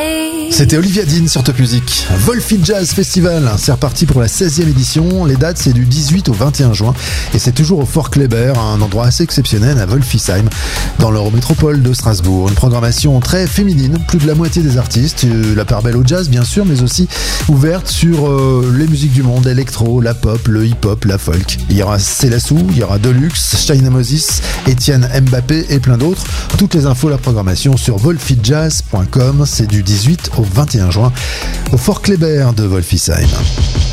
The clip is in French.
C'était Olivia Dean sur Top Music. Wolfie Jazz Festival, c'est reparti pour la 16e édition. Les dates, c'est du 18 au 21 juin. Et c'est toujours au Fort Kléber, un endroit assez exceptionnel à Wolfisheim, dans l'Eurométropole de Strasbourg. Une programmation très féminine, plus de la moitié des artistes. La part belle au jazz, bien sûr, mais aussi ouverte sur les musiques du monde, l'électro, la pop, le hip-hop, la folk. Il y aura Célassou, il y aura Deluxe, Shaina Moses, Étienne Mbappé et plein d'autres. Toutes les infos, la programmation sur wolfijazz.com. C'est du 18 au 21 juin au Fort Kléber de Wolfisheim.